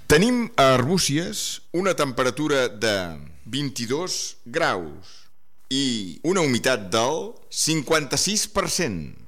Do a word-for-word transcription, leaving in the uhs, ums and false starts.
Tenim a Arbúcies una temperatura de vint-i-dos graus i una humitat del cinquanta-sis per cent.